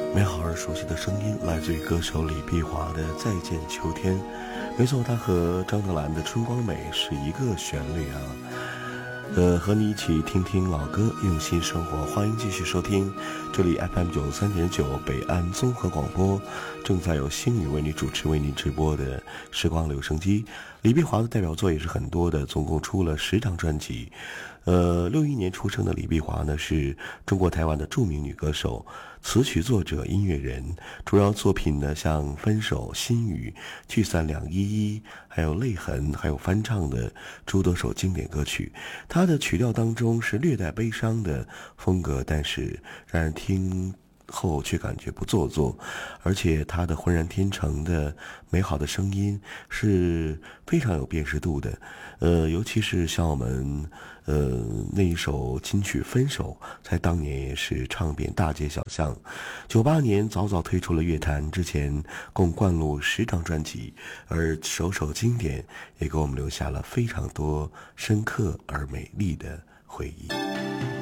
美好而熟悉的声音来自于歌手李碧华的《再见秋天》。没错，他和张德兰的《春光美》是一个旋律啊。和你一起听听老歌，用心生活。欢迎继续收听这里 FM93.9 北安综合广播，正在由星宇为你主持为你直播的时光留声机。李碧华的代表作也是很多的，总共出了10张专辑。61年出生的李碧华呢，是中国台湾的著名女歌手、词曲作者、音乐人。主要作品呢，像《分手》、《心语》、《聚散两依依》，还有《泪痕》，还有翻唱的诸多首经典歌曲。她的曲调当中是略带悲伤的风格，但是让人听后却感觉不做作，而且他的浑然天成的美好的声音是非常有辨识度的。尤其是像我们那一首金曲《分手》，在当年也是唱遍大街小巷。98年早早退出了乐坛，之前共灌录10张专辑，而首首经典也给我们留下了非常多深刻而美丽的回忆。